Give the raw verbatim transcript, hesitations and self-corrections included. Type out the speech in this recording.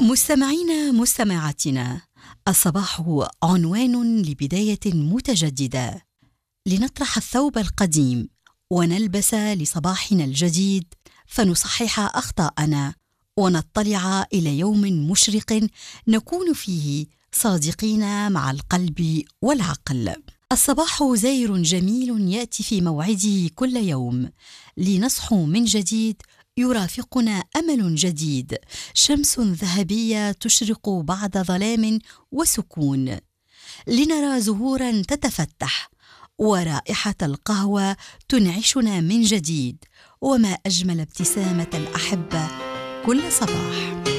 مستمعينا مستمعاتنا، الصباح عنوان لبداية متجددة، لنطرح الثوب القديم ونلبس لصباحنا الجديد، فنصحح أخطاءنا ونطلع إلى يوم مشرق نكون فيه صادقين مع القلب والعقل. الصباح زير جميل يأتي في موعده كل يوم، لنصحو من جديد يرافقنا أمل جديد، شمس ذهبية تشرق بعد ظلام وسكون، لنرى زهورا تتفتح ورائحة القهوة تنعشنا من جديد، وما أجمل ابتسامة الأحبة كل صباح.